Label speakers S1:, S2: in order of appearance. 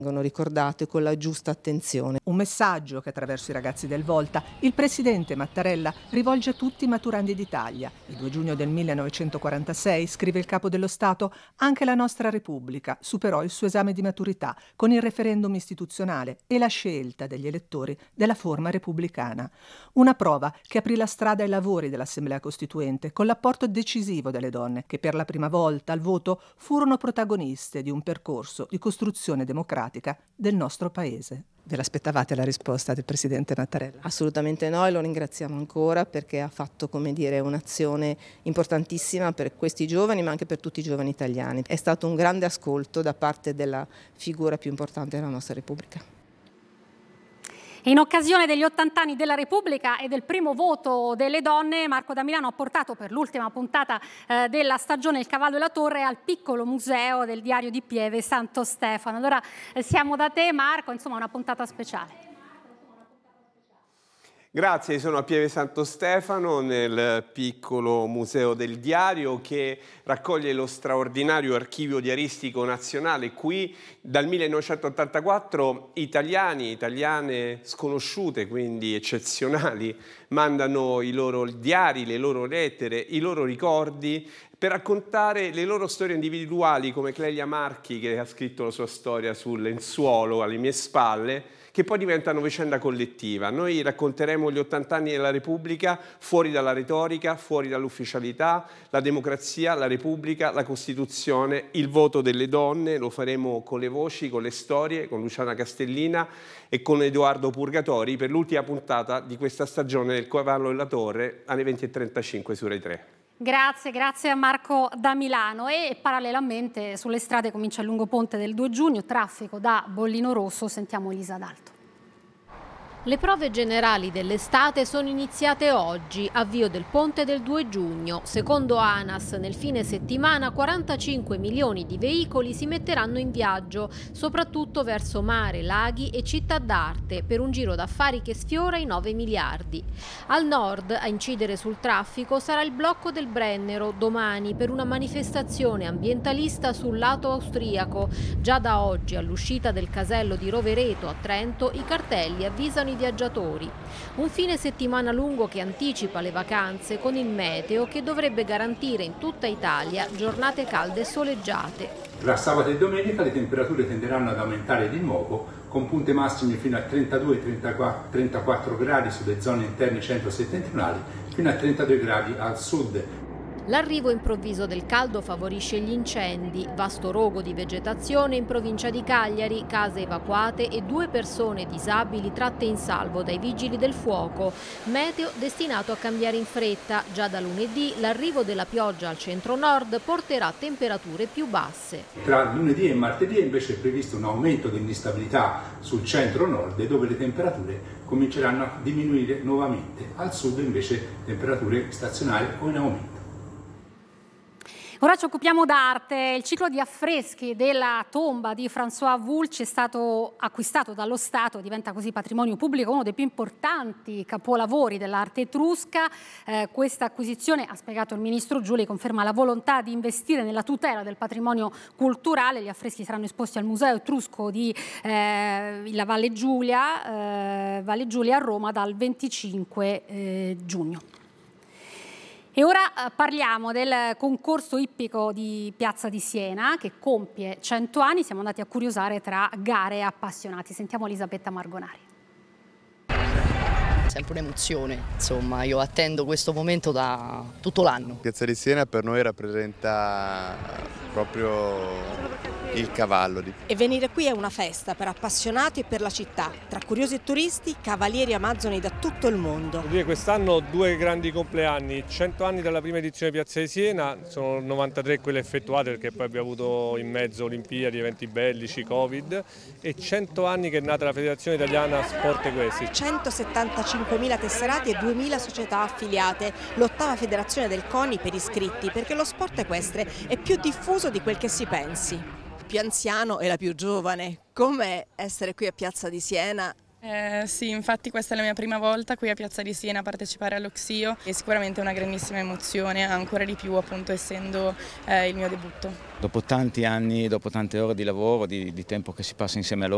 S1: vengono ricordate con la giusta attenzione.
S2: Un messaggio che attraverso i ragazzi del Volta il presidente Mattarella rivolge a tutti i maturandi d'Italia. Il 2 giugno del 1946, scrive il capo dello Stato, anche la nostra Repubblica superò il suo esame di maturità con il referendum istituzionale e la scelta degli elettori della forma repubblicana. Una prova che aprì la strada ai lavori dell'Assemblea Costituente con l'apporto decisivo delle donne che per la prima volta al voto furono protagoniste di un percorso di costruzione democratica del nostro paese. Ve l'aspettavate la risposta del presidente Mattarella?
S1: Assolutamente no, e lo ringraziamo ancora perché ha fatto, un'azione importantissima per questi giovani, ma anche per tutti i giovani italiani. È stato un grande ascolto da parte della figura più importante della nostra Repubblica.
S3: In occasione degli 80 anni della Repubblica e del primo voto delle donne, Marco da Milano ha portato per l'ultima puntata della stagione Il Cavallo e la Torre al piccolo museo del diario di Pieve Santo Stefano. Allora siamo da te, Marco, una puntata speciale.
S4: Grazie, sono a Pieve Santo Stefano nel piccolo museo del diario che raccoglie lo straordinario archivio diaristico nazionale. Qui dal 1984 italiani e italiane sconosciute, quindi eccezionali, mandano i loro diari, le loro lettere, i loro ricordi per raccontare le loro storie individuali, come Clelia Marchi che ha scritto la sua storia sul lenzuolo alle mie spalle, che poi diventano vicenda collettiva. Noi racconteremo gli 80 anni della Repubblica fuori dalla retorica, fuori dall'ufficialità, la democrazia, la Repubblica, la Costituzione, il voto delle donne. Lo faremo con le voci, con le storie, con Luciana Castellina e con Edoardo Purgatori per l'ultima puntata di questa stagione del Cavallo e la Torre alle 20:35 su Rai 3.
S3: Grazie a Marco da Milano. E parallelamente sulle strade comincia il lungo ponte del 2 giugno, traffico da Bollino Rosso. Sentiamo Elisa D'Alto.
S5: Le prove generali dell'estate sono iniziate oggi, avvio del ponte del 2 giugno. Secondo ANAS, nel fine settimana 45 milioni di veicoli si metteranno in viaggio, soprattutto verso mare, laghi e città d'arte, per un giro d'affari che sfiora i 9 miliardi. Al nord, a incidere sul traffico, sarà il blocco del Brennero domani per una manifestazione ambientalista sul lato austriaco. Già da oggi, all'uscita del casello di Rovereto a Trento, i cartelli avvisano i viaggiatori. Un fine settimana lungo che anticipa le vacanze con il meteo che dovrebbe garantire in tutta Italia giornate calde e soleggiate.
S6: Tra sabato e domenica le temperature tenderanno ad aumentare di nuovo, con punte massime fino a 32-34 gradi sulle zone interne centro-settentrionali, fino a 32 gradi al sud.
S5: L'arrivo improvviso del caldo favorisce gli incendi, vasto rogo di vegetazione in provincia di Cagliari, case evacuate e 2 persone disabili tratte in salvo dai vigili del fuoco. Meteo destinato a cambiare in fretta. Già da lunedì l'arrivo della pioggia al centro-nord porterà temperature più basse.
S6: Tra lunedì e martedì è invece previsto un aumento dell'instabilità sul centro-nord, dove le temperature cominceranno a diminuire nuovamente. Al sud invece temperature stazionarie o in aumento.
S3: Ora ci occupiamo d'arte. Il ciclo di affreschi della tomba di François Wulci è stato acquistato dallo Stato, diventa così patrimonio pubblico, uno dei più importanti capolavori dell'arte etrusca. Questa acquisizione, ha spiegato il ministro Giuli, conferma la volontà di investire nella tutela del patrimonio culturale. Gli affreschi saranno esposti al Museo Etrusco di la Valle Giulia a Roma dal 25 giugno. E ora parliamo del concorso ippico di Piazza di Siena che compie 100 anni. Siamo andati a curiosare tra gare e appassionati. Sentiamo Elisabetta Margonari.
S7: Sempre un'emozione, insomma, io attendo questo momento da tutto l'anno.
S8: Piazza di Siena per noi rappresenta proprio il cavallo.
S9: E venire qui è una festa per appassionati e per la città, tra curiosi e turisti, cavalieri amazzoni da tutto il mondo.
S10: Quest'anno 2 grandi compleanni, 100 anni dalla prima edizione di Piazza di Siena, sono 93 quelle effettuate perché poi abbiamo avuto in mezzo Olimpiadi, eventi bellici, Covid, e 100 anni che è nata la Federazione Italiana Sport Equestri.
S9: 175.000 tesserati e 2.000 società affiliate, l'8ª federazione del CONI per iscritti, perché lo sport equestre è più diffuso di quel che si pensi. Più anziano e la più giovane. Com'è essere qui a Piazza di Siena?
S11: Sì, infatti questa è la mia prima volta qui a Piazza di Siena a partecipare all'Oxio e sicuramente è una grandissima emozione, ancora di più appunto essendo il mio debutto.
S12: Dopo tanti anni, dopo tante ore di lavoro, di tempo che si passa insieme a loro,